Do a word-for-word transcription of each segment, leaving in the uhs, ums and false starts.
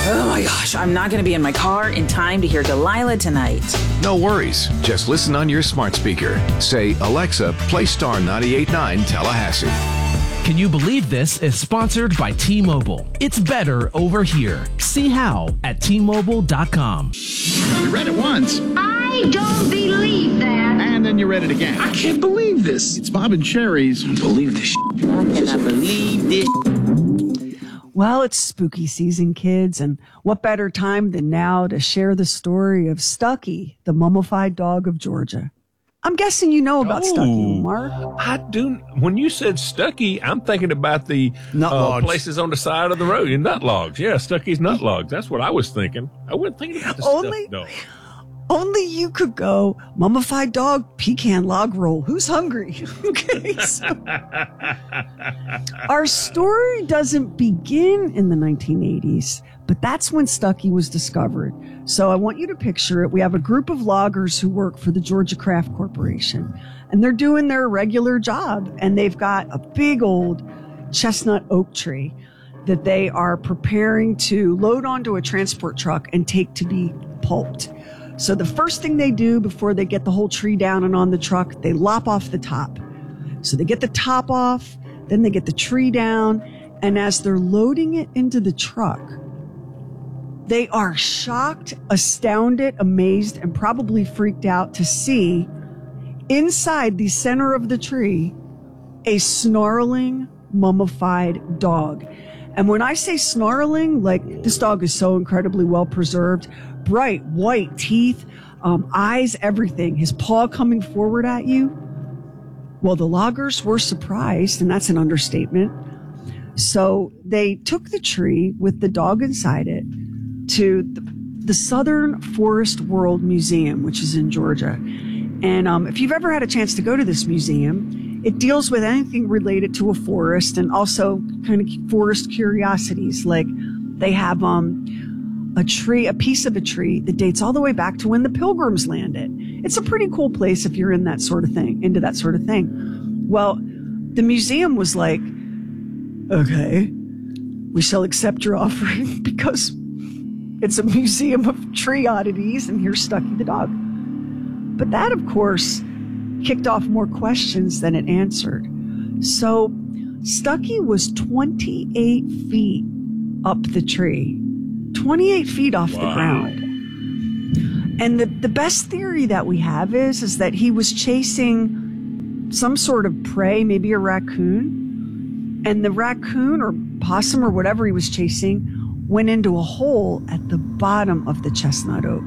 Oh my gosh, I'm not going to be in my car in time to hear Delilah tonight. No worries. Just listen on your smart speaker. Say, Alexa, play Star ninety-eight point nine Tallahassee. Can You Believe This is sponsored by T-Mobile. It's better over here. See how at T Mobile dot com. You read it once. I don't believe that. And then you read it again. I can't believe this. It's Bob and Sherry's. I don't believe this shit. I cannot believe this. Well, it's spooky season, kids, and what better time than now to share the story of Stucky, the mummified dog of Georgia. I'm guessing you know about oh, Stucky, Mark. I do. When you said Stucky, I'm thinking about the nut uh, logs. places on the side of the road. Nut logs. Yeah, Stucky's nut logs. That's what I was thinking. I wasn't thinking about the Only, stuffed dog. Only you could go mummified dog, pecan log roll. Who's hungry? Okay. So our story doesn't begin in the nineteen eighties, but that's when Stucky was discovered. So I want you to picture it. We have a group of loggers who work for the Georgia Craft Corporation, and they're doing their regular job, and they've got a big old chestnut oak tree that they are preparing to load onto a transport truck and take to be pulped. So the first thing they do before they get the whole tree down and on the truck, they lop off the top. So they get the top off, then they get the tree down, and as they're loading it into the truck, they are shocked, astounded, amazed, and probably freaked out to see inside the center of the tree a snarling, mummified dog. And when I say snarling, like this dog is so incredibly well preserved, bright white teeth, um, eyes, everything, his paw coming forward at you. Well, the loggers were surprised, and that's an understatement. So they took the tree with the dog inside it to the, the Southern Forest World Museum, which is in Georgia. And um, if you've ever had a chance to go to this museum, it deals with anything related to a forest and also kind of forest curiosities. Like they have um, a tree, a piece of a tree that dates all the way back to when the Pilgrims landed. It's a pretty cool place if you're in that sort of thing, into that sort of thing. Well, the museum was like, okay, we shall accept your offering because it's a museum of tree oddities, and here's Stucky the dog. But that, of course, kicked off more questions than it answered. So Stucky was twenty-eight feet up the tree, twenty-eight feet off wow. the ground. And the, the best theory that we have is, is that he was chasing some sort of prey, maybe a raccoon. And the raccoon or possum or whatever he was chasing went into a hole at the bottom of the chestnut oak,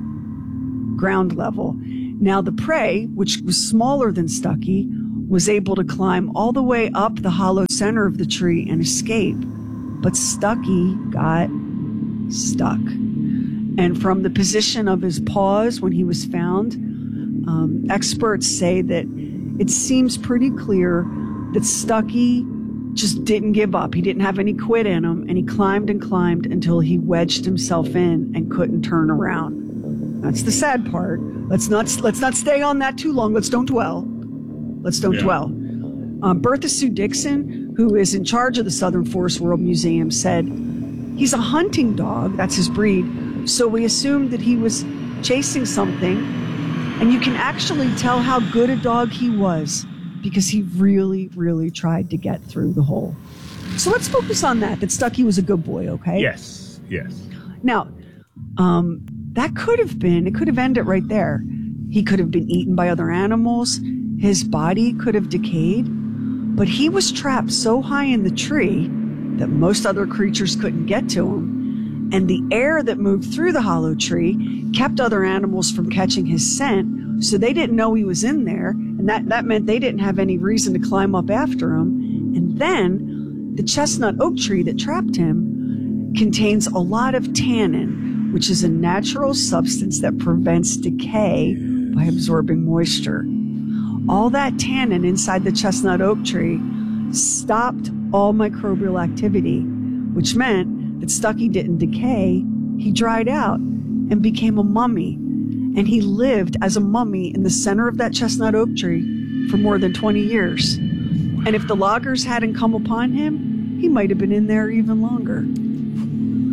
ground level. Now the prey, which was smaller than Stucky, was able to climb all the way up the hollow center of the tree and escape. But Stucky got stuck. And from the position of his paws when he was found, um, experts say that it seems pretty clear that Stucky just didn't give up. He didn't have any quit in him, and he climbed and climbed until he wedged himself in and couldn't turn around. That's the sad part. Let's not let's not stay on that too long. Let's don't dwell. Let's don't yeah. dwell. Um, Bertha Sue Dixon, who is in charge of the Southern Forest World Museum, said he's a hunting dog. That's his breed. So we assumed that he was chasing something, and you can actually tell how good a dog he was because he really, really tried to get through the hole. So let's focus on that, that Stucky was a good boy, okay? Yes, yes. Now, um, that could have been, it could have ended right there. He could have been eaten by other animals. His body could have decayed, but he was trapped so high in the tree that most other creatures couldn't get to him. And the air that moved through the hollow tree kept other animals from catching his scent, so they didn't know he was in there, and that, that meant they didn't have any reason to climb up after him. And then the chestnut oak tree that trapped him contains a lot of tannin, which is a natural substance that prevents decay by absorbing moisture. All that tannin inside the chestnut oak tree stopped all microbial activity, which meant that Stucky didn't decay. He dried out and became a mummy. And he lived as a mummy in the center of that chestnut oak tree for more than twenty years. And if the loggers hadn't come upon him, he might have been in there even longer.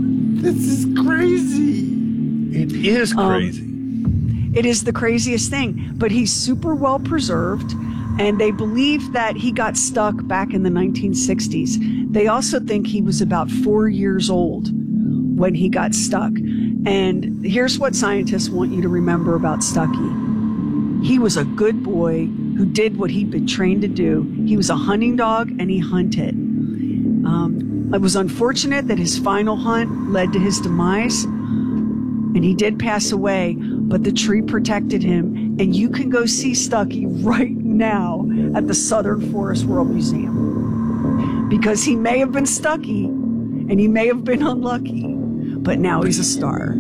This is crazy. It is crazy. Um, it is the craziest thing, but he's super well preserved. And they believe that he got stuck back in the nineteen sixties. They also think he was about four years old when he got stuck. And here's what scientists want you to remember about Stucky. He was a good boy who did what he'd been trained to do. He was a hunting dog and he hunted. Um, it was unfortunate that his final hunt led to his demise. And he did pass away, but the tree protected him. And you can go see Stucky right now at the Southern Forest World Museum. Because he may have been Stucky, and he may have been unlucky, but now he's a star.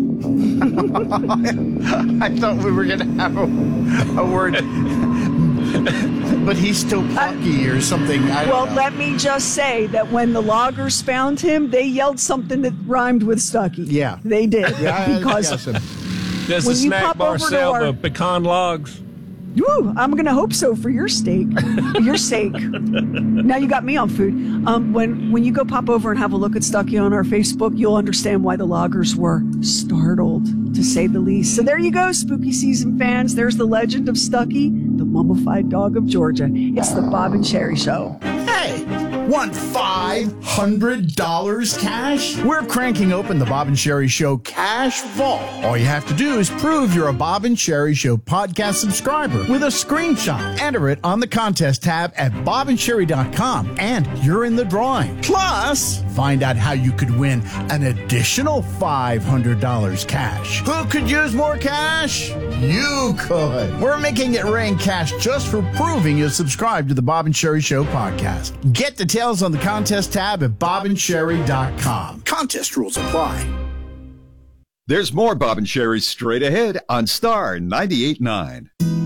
I thought we were going to have a, a word, but he's still plucky or something. I don't well, know. let me just say that when the loggers found him, they yelled something that rhymed with Stucky. Yeah. They did. Yeah, because I guess. Does when the you snack pop bar over to sell our- the pecan logs? Woo, I'm going to hope so for your sake, your sake. Now you got me on food. Um, when when you go pop over and have a look at Stucky on our Facebook, you'll understand why the loggers were startled, to say the least. So there you go, spooky season fans. There's the legend of Stucky, the mummified dog of Georgia. It's the Bob and Sherry Show. Hey, want five hundred dollars cash? We're cranking open the Bob and Sherry Show Cash Vault. All you have to do is prove you're a Bob and Sherry Show podcast subscriber with a screenshot. Enter it on the contest tab at bob and sherry dot com, and you're in the drawing. Plus, find out how you could win an additional five hundred dollars cash. Who could use more cash? You could. We're making it rain cash just for proving you subscribe to the Bob and Sherry Show podcast. Get details on the contest tab at bob and sherry dot com. Contest rules apply. There's more Bob and Sherry straight ahead on Star ninety-eight point nine.